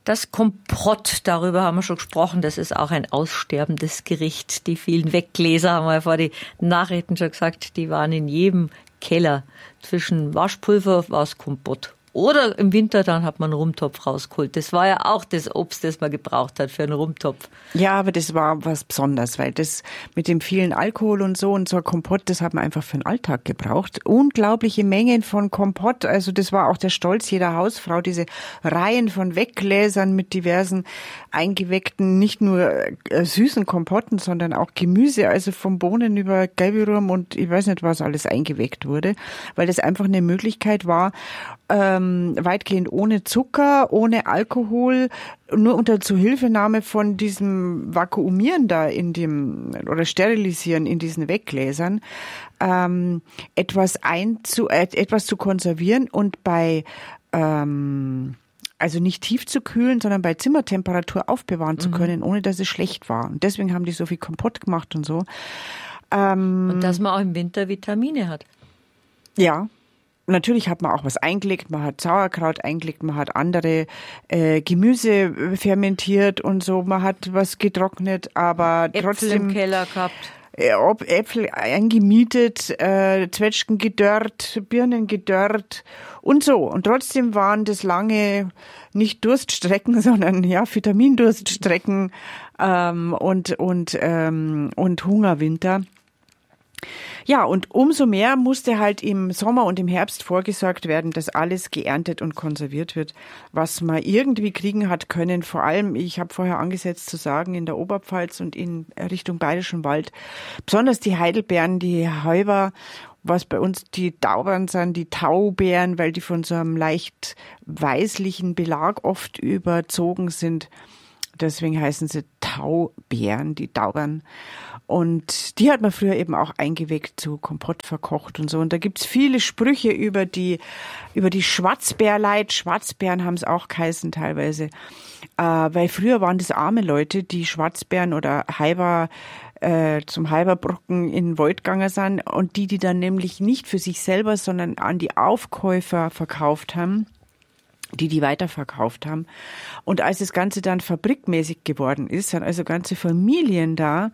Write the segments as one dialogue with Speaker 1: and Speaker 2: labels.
Speaker 1: Das Kompott, darüber haben wir schon gesprochen, das ist auch ein aussterbendes Gericht. Die vielen Weggläser, haben wir ja vor die Nachrichten schon gesagt, die waren in jedem Keller. Zwischen Waschpulver war es Kompott. Oder im Winter, dann hat man einen Rumtopf rausgeholt. Das war ja auch das Obst, das man gebraucht hat für einen Rumtopf.
Speaker 2: Ja, aber das war was Besonderes, weil das mit dem vielen Alkohol und so ein Kompott, das hat man einfach für den Alltag gebraucht. Unglaubliche Mengen von Kompott, also das war auch der Stolz jeder Hausfrau, diese Reihen von Weggläsern mit diversen eingeweckten, nicht nur süßen Kompotten, sondern auch Gemüse, also von Bohnen über Gelbirum und ich weiß nicht, was alles eingeweckt wurde, weil das einfach eine Möglichkeit war, weitgehend ohne Zucker, ohne Alkohol, nur unter Zuhilfenahme von diesem Vakuumieren da oder Sterilisieren in diesen Weggläsern, etwas zu konservieren und also nicht tief zu kühlen, sondern bei Zimmertemperatur aufbewahren zu können, ohne dass es schlecht war. Und deswegen haben die so viel Kompott gemacht und so.
Speaker 1: Und dass man auch im Winter Vitamine hat.
Speaker 2: Ja. Natürlich hat man auch was eingelegt, man hat Sauerkraut eingelegt, man hat andere Gemüse fermentiert und so, man hat was getrocknet, aber trotzdem...
Speaker 1: Äpfel im Keller gehabt.
Speaker 2: Äpfel eingemietet, Zwetschgen gedörrt, Birnen gedörrt und so. Und trotzdem waren das lange nicht Durststrecken, sondern Vitamindurststrecken und Hungerwinter. Ja, und umso mehr musste halt im Sommer und im Herbst vorgesorgt werden, dass alles geerntet und konserviert wird, was man irgendwie kriegen hat können. Vor allem, ich habe vorher angesetzt zu sagen, in der Oberpfalz und in Richtung Bayerischen Wald, besonders die Heidelbeeren, die Heuber, was bei uns die Taubern sind, die Taubeeren, weil die von so einem leicht weißlichen Belag oft überzogen sind. Deswegen heißen sie Taubeeren, die Taubern. Und die hat man früher eben auch eingeweckt, zu Kompott verkocht und so. Und da gibt's viele Sprüche über die Schwarzbärleit. Schwarzbären haben es auch geheißen teilweise. Weil früher waren das arme Leute, die Schwarzbären oder Heiber zum Heiberbrocken in den Wald gegangen sind. Und die dann nämlich nicht für sich selber, sondern an die Aufkäufer verkauft haben. Die weiterverkauft haben. Und als das Ganze dann fabrikmäßig geworden ist, sind also ganze Familien da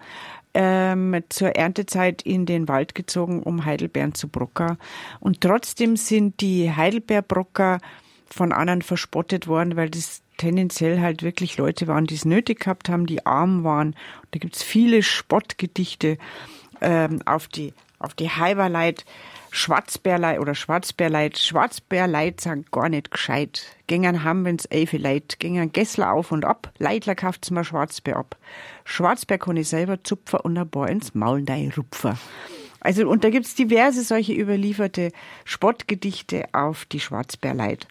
Speaker 2: zur Erntezeit in den Wald gezogen, um Heidelbeeren zu brocken. Und trotzdem sind die Heidelbeerbrocker von anderen verspottet worden, weil das tendenziell halt wirklich Leute waren, die es nötig gehabt haben, die arm waren. Und da gibt's viele Spottgedichte auf die Heiberleit. Schwarzbärleit oder Schwarzbärleit. Schwarzbärleit sind gar nicht gescheit. Gängern haben wenn's Elfe Leit. Gängern Gessler auf und ab. Leitler kauft's mir Schwarzbär ab. Schwarzbär kann ich selber zupfen und ein paar ins Maul rupfen. Also, und da gibt's diverse solche überlieferte Spottgedichte auf die Schwarzbärleit.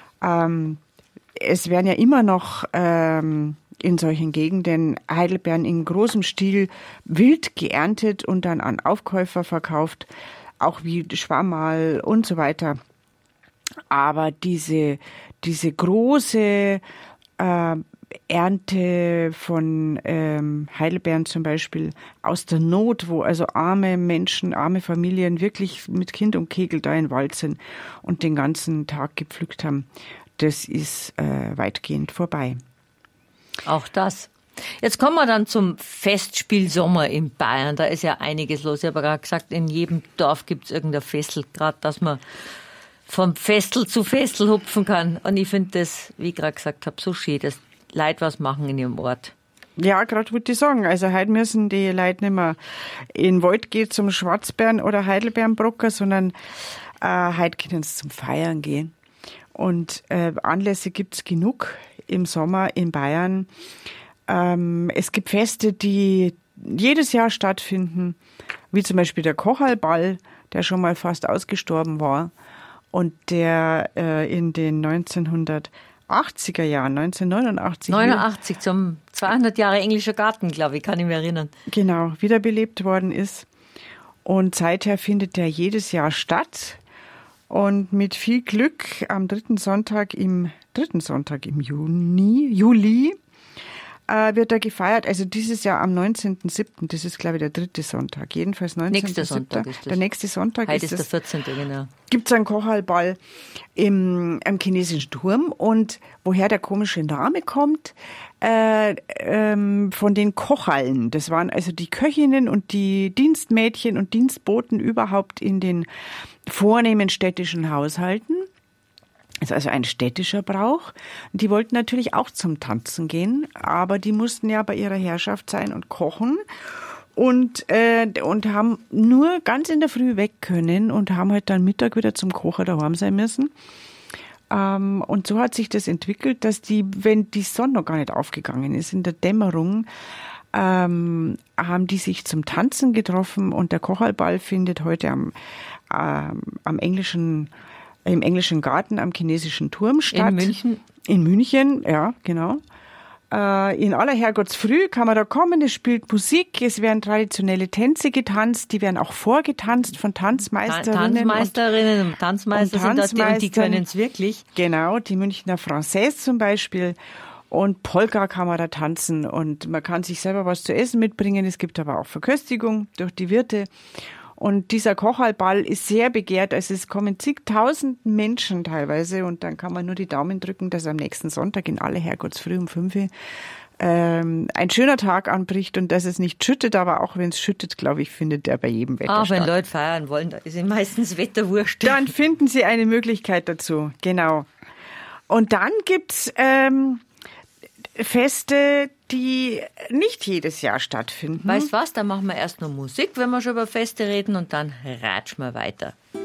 Speaker 2: Es werden ja immer noch, in solchen Gegenden Heidelbeeren in großem Stil wild geerntet und dann an Aufkäufer verkauft. Auch wie Schwammerl und so weiter. Aber diese große Ernte von Heidelbeeren zum Beispiel aus der Not, wo also arme Menschen, arme Familien wirklich mit Kind und Kegel da in den Wald sind und den ganzen Tag gepflückt haben, das ist weitgehend vorbei.
Speaker 1: Auch das. Jetzt kommen wir dann zum Festspiel Sommer in Bayern. Da ist ja einiges los. Ich habe gerade gesagt, in jedem Dorf gibt es irgendein Festel, gerade dass man vom Festel zu Festel hupfen kann. Und ich finde das, wie ich gerade gesagt habe, so schön, dass Leute was machen in ihrem Ort.
Speaker 2: Ja, gerade wollte ich sagen, also heute müssen die Leute nicht mehr in den Wald gehen zum Schwarzbeeren oder Heidelbeerenbrocken, sondern heute können sie zum Feiern gehen. Und Anlässe gibt's genug im Sommer in Bayern. Es gibt Feste, die jedes Jahr stattfinden, wie zum Beispiel der Kochalball, der schon mal fast ausgestorben war und der in den 1980er Jahren, 1989.
Speaker 1: 89 zum 200 Jahre englischer Garten, glaube ich, kann ich mich erinnern.
Speaker 2: Genau, wiederbelebt worden ist. Und seither findet der jedes Jahr statt. Und mit viel Glück am dritten Sonntag im Juli wird da gefeiert. Also dieses Jahr am 19.07., das ist, glaube ich, der 3. Sonntag. Jedenfalls 19.07.
Speaker 1: Nächster Sonntag ist das.
Speaker 2: Der nächste Sonntag
Speaker 1: Heute
Speaker 2: ist
Speaker 1: der 14., genau.
Speaker 2: Gibt es einen Kochalball am chinesischen Turm. Und woher der komische Name kommt, von den Kochallen. Das waren also die Köchinnen und die Dienstmädchen und Dienstboten überhaupt in den vornehmen städtischen Haushalten. Das ist also ein städtischer Brauch. Die wollten natürlich auch zum Tanzen gehen, aber die mussten ja bei ihrer Herrschaft sein und kochen und haben nur ganz in der Früh weg können und haben halt dann Mittag wieder zum Kochen daheim sein müssen. Und so hat sich das entwickelt, dass wenn die Sonne noch gar nicht aufgegangen ist, in der Dämmerung, haben die sich zum Tanzen getroffen und der Kochalball findet heute im englischen Garten am chinesischen Turm statt.
Speaker 1: In München?
Speaker 2: In München, ja, genau. In aller Herrgottsfrüh kann man da kommen, es spielt Musik, es werden traditionelle Tänze getanzt, die werden auch vorgetanzt von Tanzmeisterinnen
Speaker 1: und Tanzmeister sind dort und die können es wirklich.
Speaker 2: Genau, die Münchner Française zum Beispiel. Und Polka kann man da tanzen und man kann sich selber was zu essen mitbringen. Es gibt aber auch Verköstigung durch die Wirte. Und dieser Kochalball ist sehr begehrt. Also es kommen zigtausend Menschen teilweise und dann kann man nur die Daumen drücken, dass am nächsten Sonntag in aller Herrgottsfrüh um 5 Uhr ein schöner Tag anbricht und dass es nicht schüttet, aber auch wenn es schüttet, glaube ich, findet der bei jedem Wetter statt.
Speaker 1: Wenn Leute feiern wollen, da ist ihnen meistens Wetter wurscht.
Speaker 2: Dann finden sie eine Möglichkeit dazu, genau. Und dann gibt's Feste, die nicht jedes Jahr stattfinden.
Speaker 1: Weißt was, dann machen wir erst noch Musik, wenn wir schon über Feste reden und dann ratschen wir weiter.